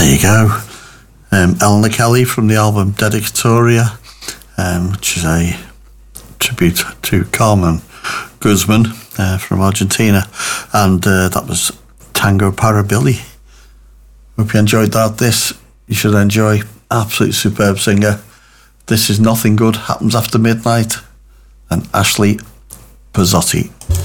There you go. Eleanor Kelly from the album Dedicatoria, which is a tribute to Carmen Guzman from Argentina, and that was Tango para Billy. Hope you enjoyed that. This you should enjoy. Absolutely superb singer. This is Nothing Good Happens After Midnight, and Ashley Pizzotti.